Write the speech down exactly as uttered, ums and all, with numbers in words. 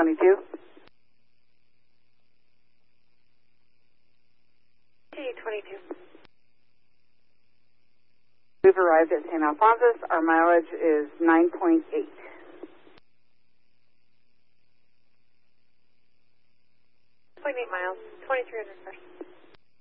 twenty-two. T twenty-two. We've arrived at Saint Alphonsus. Our mileage is nine point eight. point eight miles, twenty-three hundred first.